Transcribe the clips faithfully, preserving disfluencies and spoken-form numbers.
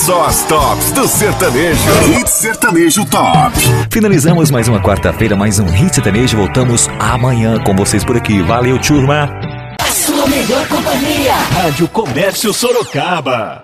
Só as tops do sertanejo. Hit Sertanejo Top. Finalizamos mais uma quarta-feira, mais um Hit Sertanejo. Voltamos amanhã com vocês por aqui. Valeu, turma. A sua melhor companhia. Rádio Comércio Sorocaba.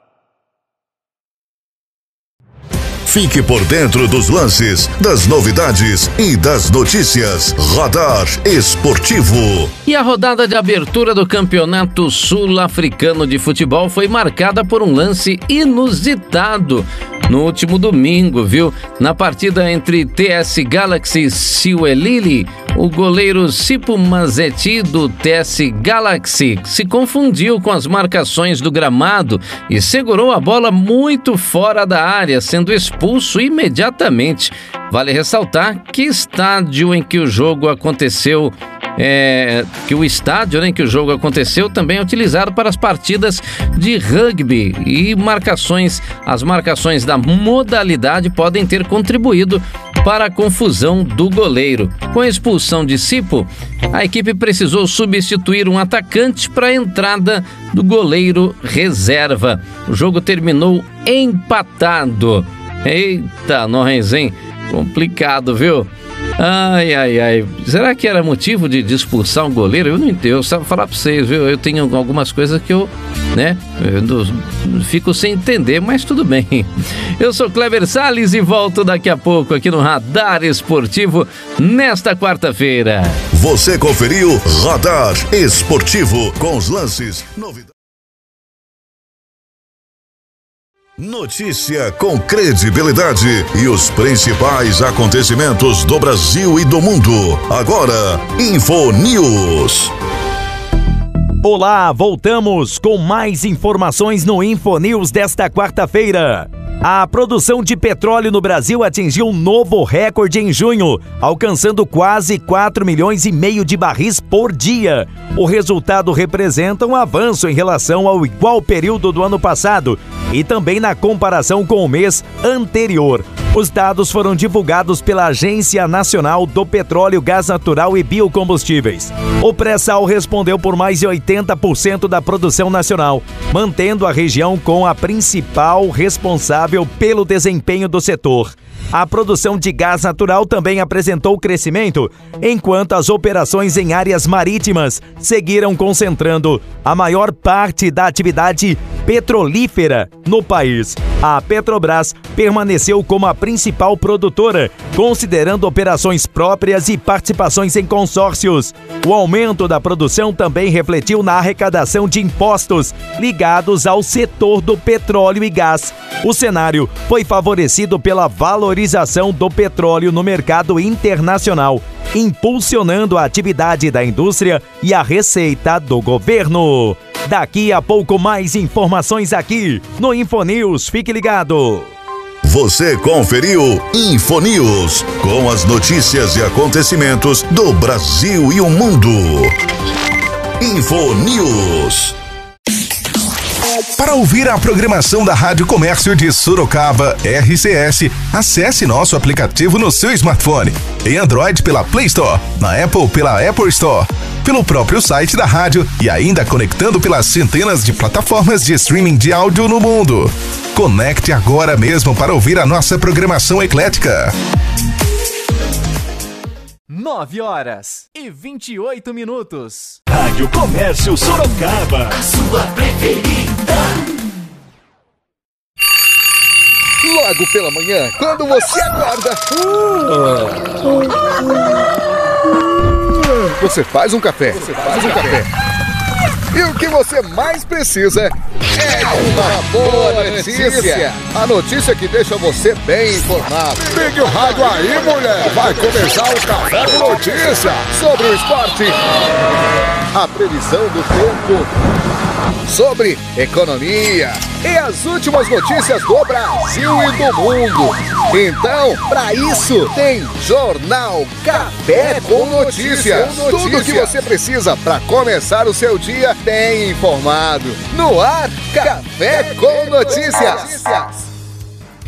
Fique por dentro dos lances, das novidades e das notícias. Radar Esportivo. E a rodada de abertura do Campeonato Sul-Africano de Futebol foi marcada por um lance inusitado no último domingo, viu? Na partida entre T S Galaxy e Siwelili, o goleiro Sipo Mazzetti do T S Galaxy se confundiu com as marcações do gramado e segurou a bola muito fora da área, sendo expulso imediatamente. Vale ressaltar que estádio em que o jogo aconteceu É, que o estádio né, em que o jogo aconteceu também é utilizado para as partidas de rugby e marcações, as marcações da modalidade podem ter contribuído para a confusão do goleiro. Com a expulsão de Sipo, a equipe precisou substituir um atacante para a entrada do goleiro reserva. O jogo terminou empatado. Eita, nós, hein? Complicado, viu? Ai, ai, ai. Será que era motivo de, de expulsar um goleiro? Eu não entendo. Eu só falar pra vocês, viu? Eu tenho algumas coisas que eu, né, eu não, fico sem entender, mas tudo bem. Eu sou Kleber Salles e volto daqui a pouco aqui no Radar Esportivo nesta quarta-feira. Você conferiu Radar Esportivo com os lances, novidades. Notícia com credibilidade e os principais acontecimentos do Brasil e do mundo. Agora, Info News. Olá, voltamos com mais informações no Info News desta quarta-feira. A produção de petróleo no Brasil atingiu um novo recorde em junho, alcançando quase quatro milhões e meio de barris por dia. O resultado representa um avanço em relação ao igual período do ano passado e também na comparação com o mês anterior. Os dados foram divulgados pela Agência Nacional do Petróleo, Gás Natural e Biocombustíveis. O pré-sal respondeu por mais de oitenta por cento da produção nacional, mantendo a região com a principal responsável pelo desempenho do setor. A produção de gás natural também apresentou crescimento, enquanto as operações em áreas marítimas seguiram concentrando a maior parte da atividade petrolífera no país. A Petrobras permaneceu como a principal produtora, considerando operações próprias e participações em consórcios. O aumento da produção também refletiu na arrecadação de impostos ligados ao setor do petróleo e gás. O cenário foi favorecido pela valorização do petróleo no mercado internacional, impulsionando a atividade da indústria e a receita do governo. Daqui a pouco mais informações aqui no Infonews. Fique ligado. Você conferiu Infonews, com as notícias e acontecimentos do Brasil e o mundo. Infonews. Para ouvir a programação da Rádio Comércio de Sorocaba, R C S, acesse nosso aplicativo no seu smartphone. Em Android pela Play Store, na Apple pela Apple Store, pelo próprio site da rádio e ainda conectando pelas centenas de plataformas de streaming de áudio no mundo. Conecte agora mesmo para ouvir a nossa programação eclética. nove horas e vinte e oito minutos. Rádio Comércio Sorocaba. A sua preferida. Logo pela manhã, quando você acorda, você faz um café. Você faz um café. E o que você mais precisa é uma boa notícia. A notícia que deixa você bem informado. Ligue o rádio aí, mulher. Vai começar o Café com Notícia sobre o esporte, a previsão do tempo, sobre economia e as últimas notícias do Brasil e do mundo. Então, para isso, tem Jornal Café com Notícias. Tudo que você precisa para começar o seu dia bem informado. No ar, Café com Notícias.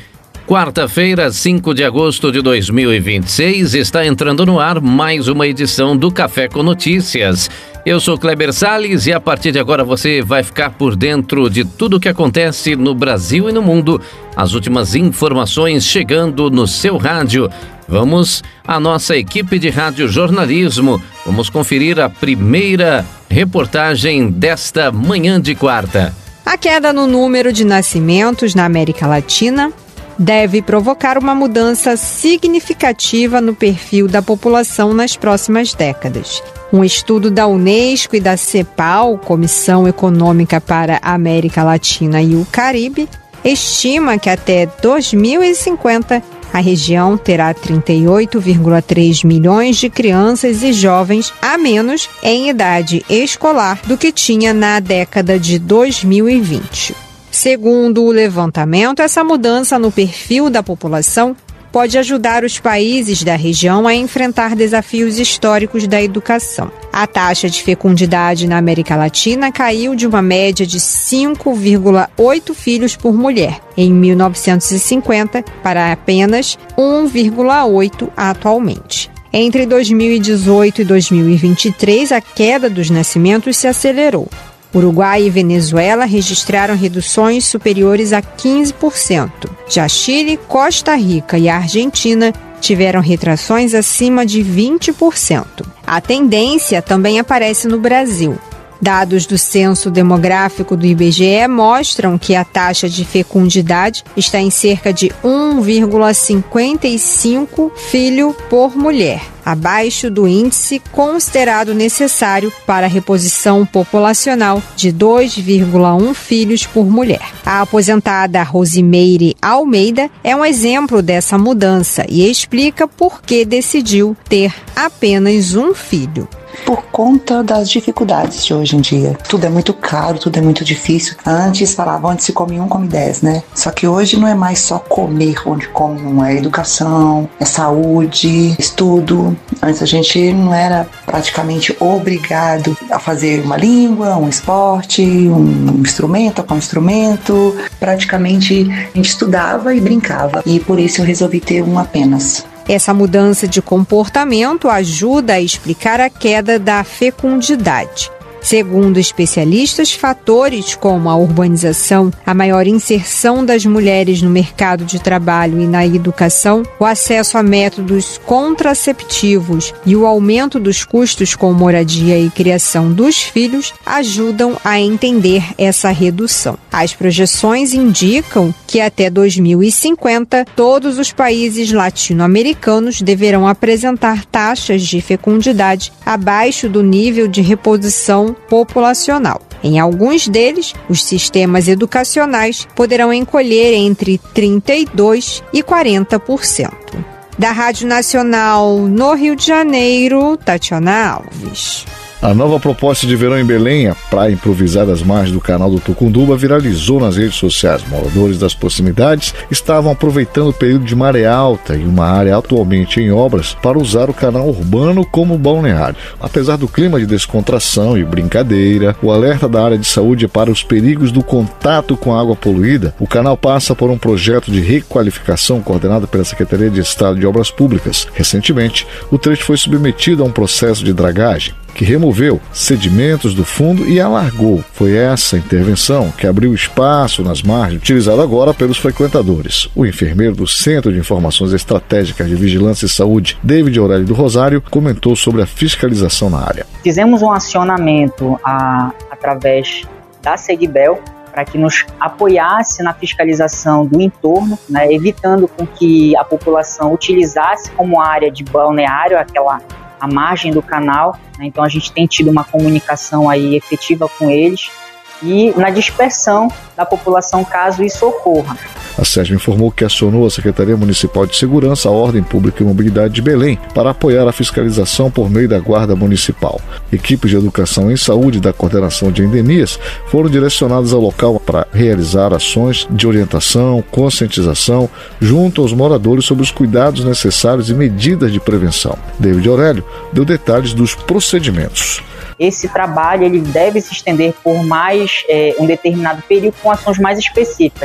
Quarta-feira, cinco de agosto de dois mil e vinte e seis, está entrando no ar mais uma edição do Café com Notícias. Eu sou Kleber Salles e a partir de agora você vai ficar por dentro de tudo o que acontece no Brasil e no mundo. As últimas informações chegando no seu rádio. Vamos à nossa equipe de radiojornalismo. Vamos conferir a primeira reportagem desta manhã de quarta. A queda no número de nascimentos na América Latina deve provocar uma mudança significativa no perfil da população nas próximas décadas. Um estudo da Unesco e da CEPAL, Comissão Econômica para a América Latina e o Caribe, estima que até dois mil e cinquenta a região terá trinta e oito vírgula três milhões de crianças e jovens a menos em idade escolar do que tinha na década de dois mil e vinte. Segundo o levantamento, essa mudança no perfil da população pode ajudar os países da região a enfrentar desafios históricos da educação. A taxa de fecundidade na América Latina caiu de uma média de cinco vírgula oito filhos por mulher em mil novecentos e cinquenta para apenas um vírgula oito atualmente. Entre dois mil e dezoito e dois mil e vinte e três, a queda dos nascimentos se acelerou. Uruguai e Venezuela registraram reduções superiores a quinze por cento. Já Chile, Costa Rica e Argentina tiveram retrações acima de vinte por cento. A tendência também aparece no Brasil. Dados do Censo Demográfico do I B G E mostram que a taxa de fecundidade está em cerca de um vírgula cinquenta e cinco filho por mulher, abaixo do índice considerado necessário para a reposição populacional de dois vírgula um filhos por mulher. A aposentada Rosimeire Almeida é um exemplo dessa mudança e explica por que decidiu ter apenas um filho. Por conta das dificuldades de hoje em dia. Tudo é muito caro, tudo é muito difícil. Antes falavam, onde se come um, come dez, né? Só que hoje não é mais só comer onde come um, é educação, é saúde, estudo. Antes a gente não era praticamente obrigado a fazer uma língua, um esporte, um instrumento, tocar um instrumento. Praticamente a gente estudava e brincava. E por isso eu resolvi ter um apenas. Essa mudança de comportamento ajuda a explicar a queda da fecundidade. Segundo especialistas, fatores como a urbanização, a maior inserção das mulheres no mercado de trabalho e na educação, o acesso a métodos contraceptivos e o aumento dos custos com moradia e criação dos filhos ajudam a entender essa redução. As projeções indicam que até dois mil e cinquenta, todos os países latino-americanos deverão apresentar taxas de fecundidade abaixo do nível de reposição populacional. Em alguns deles, os sistemas educacionais poderão encolher entre trinta e dois por cento e quarenta por cento. Da Rádio Nacional no Rio de Janeiro, Tatiana Alves. A nova proposta de verão em Belém, a praia improvisada às margens do canal do Tucunduba, viralizou nas redes sociais. Moradores das proximidades estavam aproveitando o período de maré alta em uma área atualmente em obras para usar o canal urbano como balneário. Apesar do clima de descontração e brincadeira, o alerta da área de saúde é para os perigos do contato com a água poluída. O canal passa por um projeto de requalificação coordenado pela Secretaria de Estado de Obras Públicas. Recentemente, o trecho foi submetido a um processo de dragagem que removeu sedimentos do fundo e alargou. Foi essa intervenção que abriu espaço nas margens, utilizado agora pelos frequentadores. O enfermeiro do Centro de Informações Estratégicas de Vigilância e Saúde, David Aurélio do Rosário, comentou sobre a fiscalização na área. Fizemos um acionamento a, através da Segibel para que nos apoiasse na fiscalização do entorno, né, evitando com que a população utilizasse como área de balneário aquela a margem do canal, né? Então a gente tem tido uma comunicação aí efetiva com eles e na dispersão da população caso isso ocorra. A SESM informou que acionou a Secretaria Municipal de Segurança, a Ordem Pública e Mobilidade de Belém para apoiar a fiscalização por meio da Guarda Municipal. Equipes de Educação em Saúde e da Coordenação de Endemias foram direcionadas ao local para realizar ações de orientação, conscientização junto aos moradores sobre os cuidados necessários e medidas de prevenção. David Aurélio deu detalhes dos procedimentos. Esse trabalho ele deve se estender por mais é, um determinado período com ações mais específicas.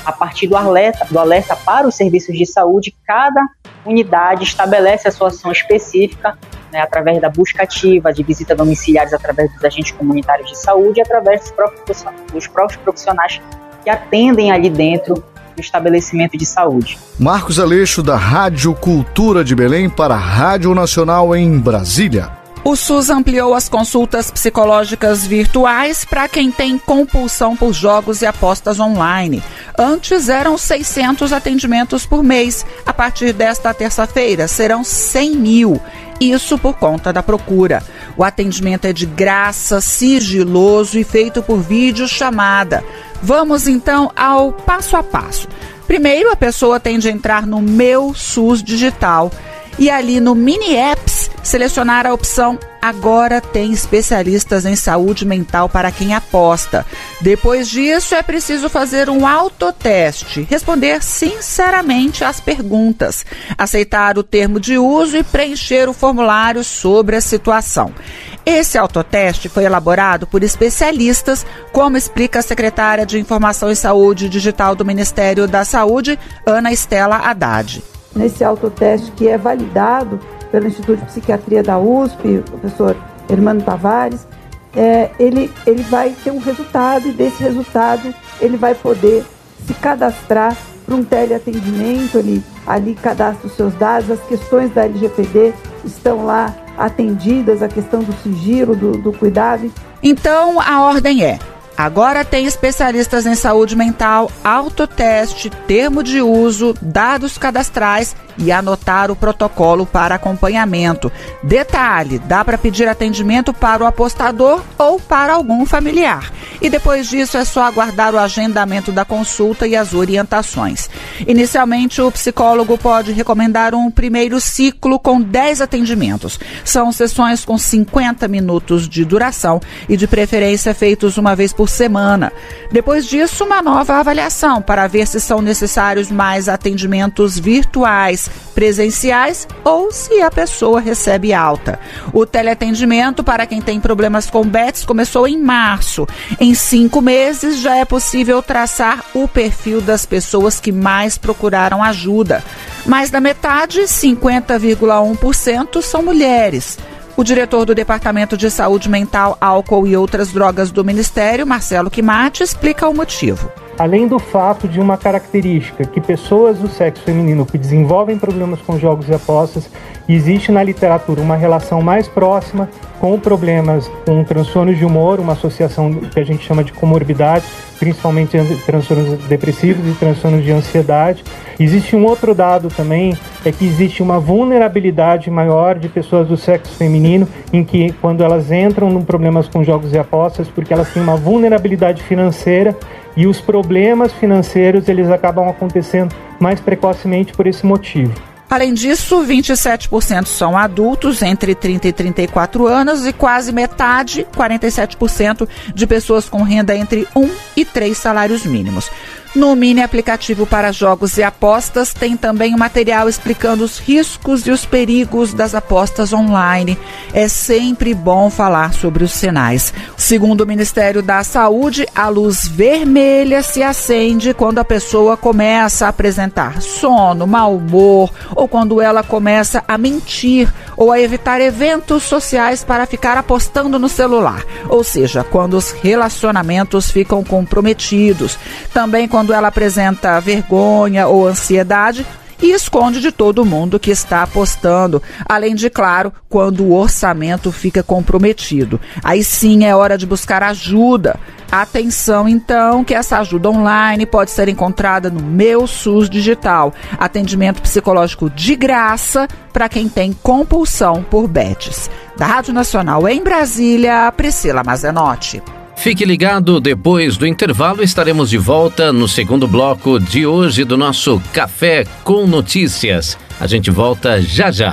a partir do alerta, do alerta para os serviços de saúde, cada unidade estabelece a sua ação específica, né, através da busca ativa, de visita domiciliares através dos agentes comunitários de saúde e através dos próprios, dos próprios profissionais que atendem ali dentro do estabelecimento de saúde. Marcos Aleixo, da Rádio Cultura de Belém, para a Rádio Nacional em Brasília. O SUS ampliou as consultas psicológicas virtuais para quem tem compulsão por jogos e apostas online. Antes eram seiscentos atendimentos por mês. A partir desta terça-feira serão cem mil. Isso por conta da procura. O atendimento é de graça, sigiloso e feito por videochamada. Vamos então ao passo a passo. Primeiro, a pessoa tem de entrar no Meu SUS Digital e ali no Mini Apps selecionar a opção Agora tem especialistas em saúde mental para quem aposta. Depois disso, é preciso fazer um autoteste, responder sinceramente às perguntas, aceitar o termo de uso e preencher o formulário sobre a situação. Esse autoteste foi elaborado por especialistas, como explica a secretária de Informação e Saúde Digital do Ministério da Saúde, Ana Estela Haddad. Nesse autoteste, que é validado pelo Instituto de Psiquiatria da U S P, o professor Hermano Tavares, é, ele, ele vai ter um resultado e desse resultado ele vai poder se cadastrar para um teleatendimento, ele ali cadastra os seus dados, as questões da L G P D estão lá atendidas, a questão do sigilo, do, do cuidado. Então, a ordem é: agora tem especialistas em saúde mental, autoteste, termo de uso, dados cadastrais e anotar o protocolo para acompanhamento. Detalhe, dá para pedir atendimento para o apostador ou para algum familiar. E depois disso é só aguardar o agendamento da consulta e as orientações. Inicialmente, o psicólogo pode recomendar um primeiro ciclo com dez atendimentos. São sessões com cinquenta minutos de duração e de preferência feitos uma vez por semana. Depois disso, uma nova avaliação para ver se são necessários mais atendimentos virtuais, presenciais ou se a pessoa recebe alta. O teleatendimento para quem tem problemas com bets começou em março. Em cinco meses já é possível traçar o perfil das pessoas que mais procuraram ajuda. Mais da metade, cinquenta vírgula um por cento, são mulheres. O diretor do Departamento de Saúde Mental, Álcool e Outras Drogas do Ministério, Marcelo Quimati, explica o motivo. Além do fato de uma característica que pessoas do sexo feminino que desenvolvem problemas com jogos e apostas, existe na literatura uma relação mais próxima com problemas com transtornos de humor, uma associação que a gente chama de comorbidade, principalmente transtornos depressivos e transtornos de ansiedade. Existe um outro dado também, é que existe uma vulnerabilidade maior de pessoas do sexo feminino, em que quando elas entram em problemas com jogos e apostas, porque elas têm uma vulnerabilidade financeira e os problemas financeiros eles acabam acontecendo mais precocemente por esse motivo. Além disso, vinte e sete por cento são adultos entre trinta e trinta e quatro anos e quase metade, quarenta e sete por cento, de pessoas com renda entre um e três salários mínimos. No mini aplicativo para jogos e apostas tem também um material explicando os riscos e os perigos das apostas online. É sempre bom falar sobre os sinais. Segundo o Ministério da Saúde, a luz vermelha se acende quando a pessoa começa a apresentar sono, mau humor ou quando ela começa a mentir ou a evitar eventos sociais para ficar apostando no celular. Ou seja, quando os relacionamentos ficam comprometidos. Também quando ela apresenta vergonha ou ansiedade e esconde de todo mundo que está apostando. Além de, claro, quando o orçamento fica comprometido. Aí sim é hora de buscar ajuda. Atenção, então, que essa ajuda online pode ser encontrada no Meu SUS Digital. Atendimento psicológico de graça para quem tem compulsão por bets. Da Rádio Nacional em Brasília, Priscila Mazenotti. Fique ligado, depois do intervalo estaremos de volta no segundo bloco de hoje do nosso Café com Notícias. A gente volta já já.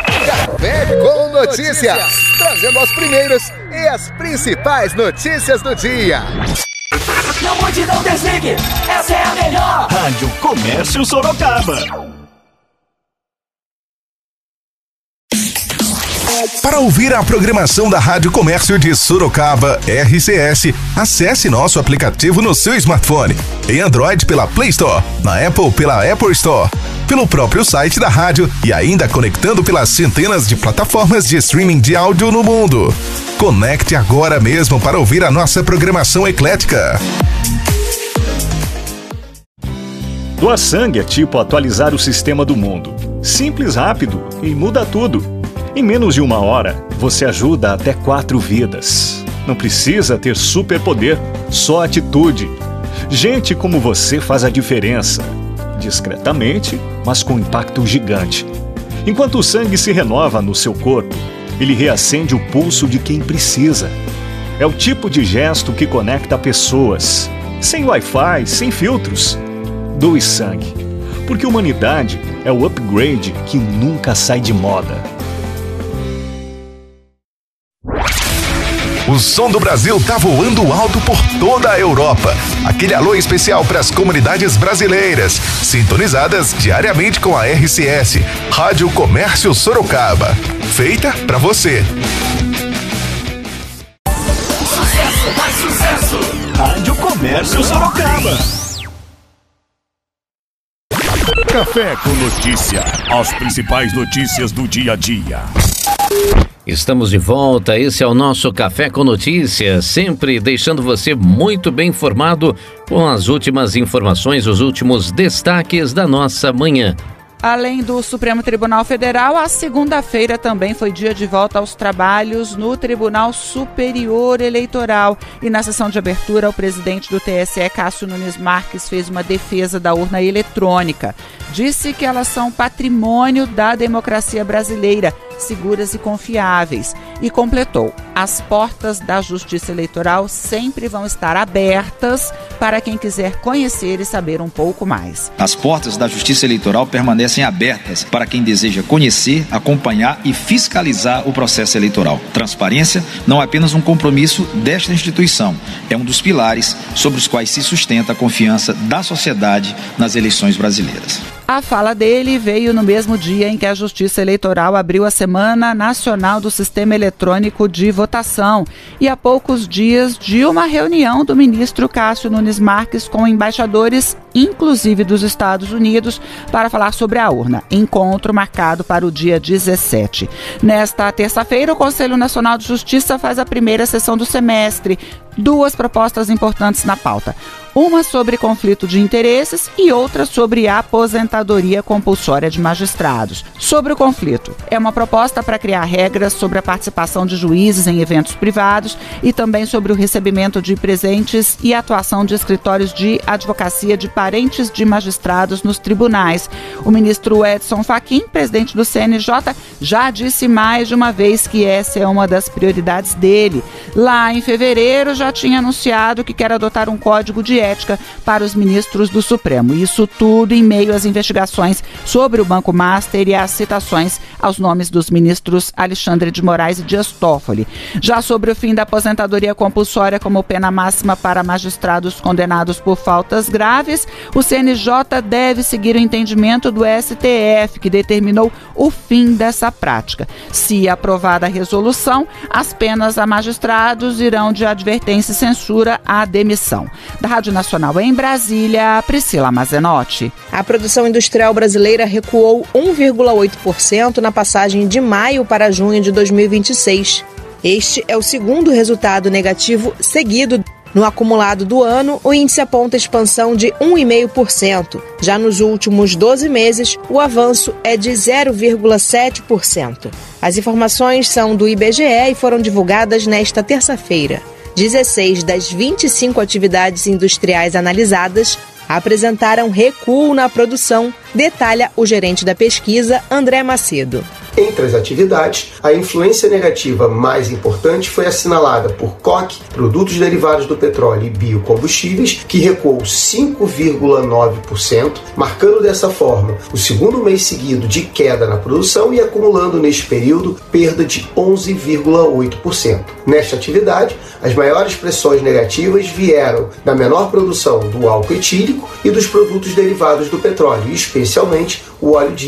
Café com Notícias, trazendo as primeiras e as principais notícias do dia. Não mude, não desligue, essa é a melhor. Rádio Comércio Sorocaba. Para ouvir a programação da Rádio Comércio de Sorocaba, R C S, acesse nosso aplicativo no seu smartphone. Em Android pela Play Store, na Apple pela Apple Store, pelo próprio site da rádio e ainda conectando pelas centenas de plataformas de streaming de áudio no mundo. Conecte agora mesmo para ouvir a nossa programação eclética. Doar sangue é tipo atualizar o sistema do mundo. Simples, rápido e muda tudo. Em menos de uma hora, você ajuda até quatro vidas. Não precisa ter superpoder, só atitude. Gente como você faz a diferença. Discretamente, mas com impacto gigante. Enquanto o sangue se renova no seu corpo, ele reacende o pulso de quem precisa. É o tipo de gesto que conecta pessoas. Sem Wi-Fi, sem filtros. Doe sangue. Porque humanidade é o upgrade que nunca sai de moda. O som do Brasil tá voando alto por toda a Europa. Aquele alô especial para as comunidades brasileiras, sintonizadas diariamente com a R C S, Rádio Comércio Sorocaba. Feita para você. Sucesso, mais sucesso! Rádio Comércio Sorocaba. Café com Notícia. As principais notícias do dia a dia. Estamos de volta, esse é o nosso Café com Notícias, sempre deixando você muito bem informado com as últimas informações, os últimos destaques da nossa manhã. Além do Supremo Tribunal Federal, a segunda-feira também foi dia de volta aos trabalhos no Tribunal Superior Eleitoral. E na sessão de abertura, o presidente do T S E, Cássio Nunes Marques, fez uma defesa da urna eletrônica. Disse que elas são patrimônio da democracia brasileira, seguras e confiáveis. E completou: as portas da Justiça Eleitoral sempre vão estar abertas para quem quiser conhecer e saber um pouco mais. As portas da Justiça Eleitoral permanecem abertas para quem deseja conhecer, acompanhar e fiscalizar o processo eleitoral. Transparência não é apenas um compromisso desta instituição, é um dos pilares sobre os quais se sustenta a confiança da sociedade nas eleições brasileiras. A fala dele veio no mesmo dia em que a Justiça Eleitoral abriu a Semana Nacional do Sistema Eletrônico de Votação e a poucos dias de uma reunião do ministro Cássio Nunes Marques com embaixadores, inclusive dos Estados Unidos, para falar sobre a urna. Encontro marcado para o dia dezessete. Nesta terça-feira, o Conselho Nacional de Justiça faz a primeira sessão do semestre. Duas propostas importantes na pauta. Uma sobre conflito de interesses e outra sobre a aposentadoria compulsória de magistrados. Sobre o conflito, é uma proposta para criar regras sobre a participação de juízes em eventos privados e também sobre o recebimento de presentes e atuação de escritórios de advocacia de parentes de magistrados nos tribunais. O ministro Edson Fachin, presidente do C N J, já disse mais de uma vez que essa é uma das prioridades dele. Lá em fevereiro, já tinha anunciado que quer adotar um código de ética para os ministros do Supremo. Isso tudo em meio às investigações sobre o Banco Master e às citações aos nomes dos ministros Alexandre de Moraes e Dias Toffoli. Já sobre o fim da aposentadoria compulsória como pena máxima para magistrados condenados por faltas graves, o C N J deve seguir o entendimento do S T F, que determinou o fim dessa prática. Se aprovada a resolução, as penas a magistrados irão de advertência e censura à demissão. Da Rádio Nacional em Brasília, Priscila Mazenotti. A produção industrial brasileira recuou um vírgula oito por cento na passagem de maio para junho de dois mil e vinte e seis. Este é o segundo resultado negativo seguido. No acumulado do ano, o índice aponta expansão de um vírgula cinco por cento. Já nos últimos doze meses, o avanço é de zero vírgula sete por cento. As informações são do I B G E e foram divulgadas nesta terça-feira. dezesseis das vinte e cinco atividades industriais analisadas apresentaram recuo na produção, detalha o gerente da pesquisa, André Macedo. Entre as atividades, a influência negativa mais importante foi assinalada por coque, produtos derivados do petróleo e biocombustíveis, que recuou cinco vírgula nove por cento, marcando dessa forma o segundo mês seguido de queda na produção e acumulando neste período perda de onze vírgula oito por cento. Nesta atividade, as maiores pressões negativas vieram da menor produção do álcool etílico e dos produtos derivados do petróleo, especialmente o óleo diesel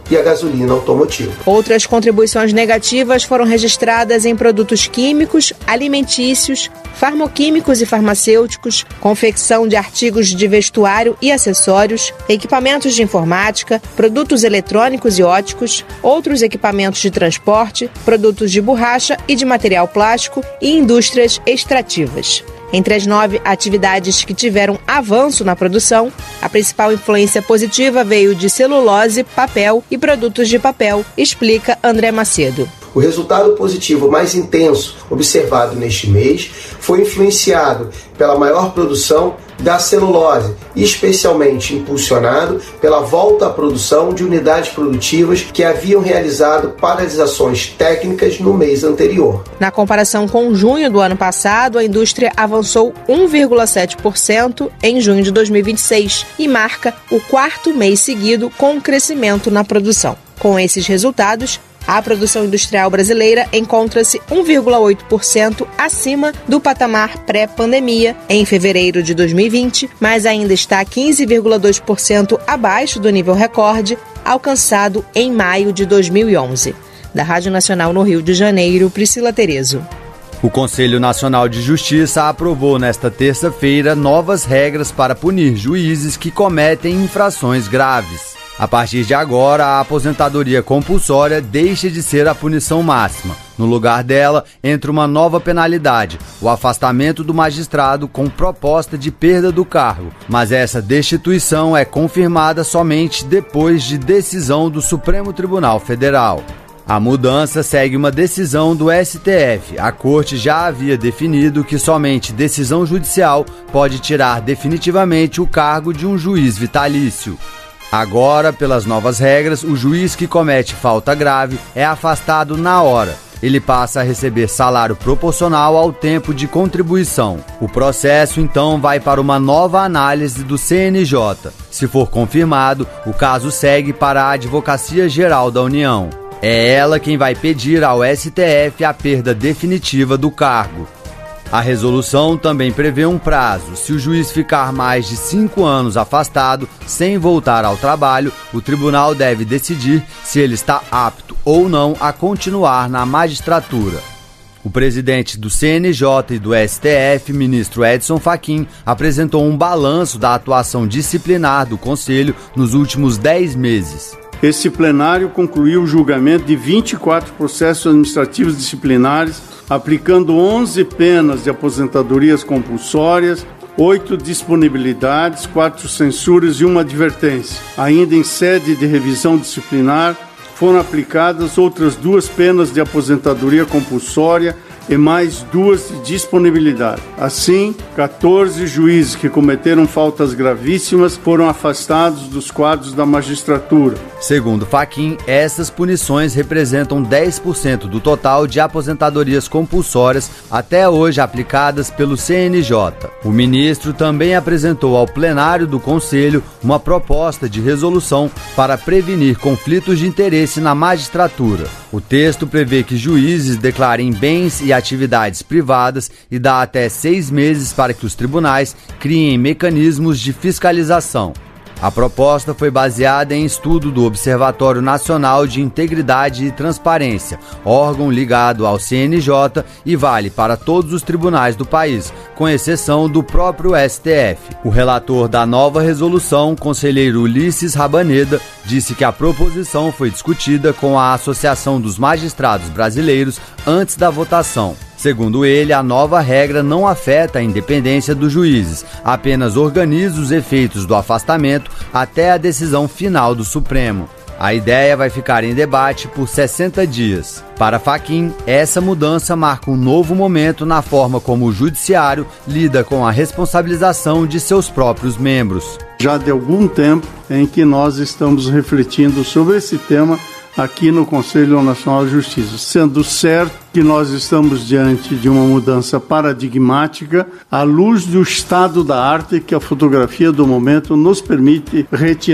e a gasolina automotiva. Outras contribuições negativas foram registradas em produtos químicos, alimentícios, farmoquímicos e farmacêuticos, confecção de artigos de vestuário e acessórios, equipamentos de informática, produtos eletrônicos e óticos, outros equipamentos de transporte, produtos de borracha e de material plástico e indústrias extrativas. Entre as nove atividades que tiveram avanço na produção, a principal influência positiva veio de celulose, papel e produtos de papel, explica André Macedo. O resultado positivo mais intenso observado neste mês foi influenciado pela maior produção da celulose, especialmente impulsionado pela volta à produção de unidades produtivas que haviam realizado paralisações técnicas no mês anterior. Na comparação com junho do ano passado, a indústria avançou um vírgula sete por cento em junho de dois mil e vinte e seis e marca o quarto mês seguido com crescimento na produção. Com esses resultados, a produção industrial brasileira encontra-se um vírgula oito por cento acima do patamar pré-pandemia em fevereiro de dois mil e vinte, mas ainda está quinze vírgula dois por cento abaixo do nível recorde alcançado em maio de dois mil e onze. Da Rádio Nacional no Rio de Janeiro, Priscila Terezo. O Conselho Nacional de Justiça aprovou nesta terça-feira novas regras para punir juízes que cometem infrações graves. A partir de agora, a aposentadoria compulsória deixa de ser a punição máxima. No lugar dela, entra uma nova penalidade, o afastamento do magistrado com proposta de perda do cargo. Mas essa destituição é confirmada somente depois de decisão do Supremo Tribunal Federal. A mudança segue uma decisão do S T F. A Corte já havia definido que somente decisão judicial pode tirar definitivamente o cargo de um juiz vitalício. Agora, pelas novas regras, o juiz que comete falta grave é afastado na hora. Ele passa a receber salário proporcional ao tempo de contribuição. O processo, então, vai para uma nova análise do C N J. Se for confirmado, o caso segue para a Advocacia Geral da União. É ela quem vai pedir ao S T F a perda definitiva do cargo. A resolução também prevê um prazo. Se o juiz ficar mais de cinco anos afastado, sem voltar ao trabalho, o tribunal deve decidir se ele está apto ou não a continuar na magistratura. O presidente do C N J e do S T F, ministro Edson Fachin, apresentou um balanço da atuação disciplinar do Conselho nos últimos dez meses. Esse plenário concluiu o julgamento de vinte e quatro processos administrativos disciplinares, aplicando onze penas de aposentadorias compulsórias, oito disponibilidades, quatro censuras e uma advertência. Ainda em sede de revisão disciplinar, foram aplicadas outras duas penas de aposentadoria compulsória e mais duas de disponibilidade. Assim, quatorze juízes que cometeram faltas gravíssimas foram afastados dos quadros da magistratura. Segundo Fachin, essas punições representam dez por cento do total de aposentadorias compulsórias até hoje aplicadas pelo C N J. O ministro também apresentou ao plenário do Conselho uma proposta de resolução para prevenir conflitos de interesse na magistratura. O texto prevê que juízes declarem bens e atividades privadas e dá até seis meses para que os tribunais criem mecanismos de fiscalização. A proposta foi baseada em estudo do Observatório Nacional de Integridade e Transparência, órgão ligado ao C N J e vale para todos os tribunais do país, com exceção do próprio S T F. O relator da nova resolução, conselheiro Ulisses Rabaneda, disse que a proposição foi discutida com a Associação dos Magistrados Brasileiros antes da votação. Segundo ele, a nova regra não afeta a independência dos juízes, apenas organiza os efeitos do afastamento até a decisão final do Supremo. A ideia vai ficar em debate por sessenta dias. Para Fachin, essa mudança marca um novo momento na forma como o judiciário lida com a responsabilização de seus próprios membros. Já de algum tempo em que nós estamos refletindo sobre esse tema aqui no Conselho Nacional de Justiça, sendo certo que nós estamos diante de uma mudança paradigmática à luz do estado da arte que a fotografia do momento nos permite retirar.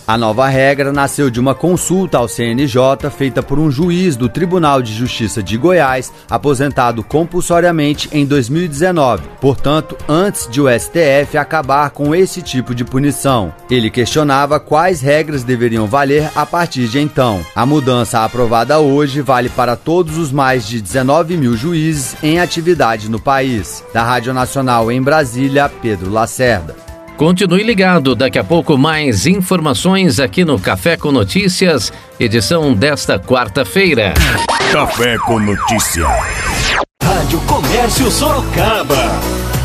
A nova regra nasceu de uma consulta ao C N J feita por um juiz do Tribunal de Justiça de Goiás, aposentado compulsoriamente em dois mil e dezenove, portanto, antes de o S T F acabar com esse tipo de punição. Ele questionava quais regras deveriam valer a partir de então. A mudança aprovada hoje vale para todos os mais de dezenove mil juízes em atividade no país. Da Rádio Nacional em Brasília, Pedro Lacerda. Continue ligado, daqui a pouco mais informações aqui no Café com Notícias, edição desta quarta-feira. Café com Notícia. Rádio Comércio Sorocaba.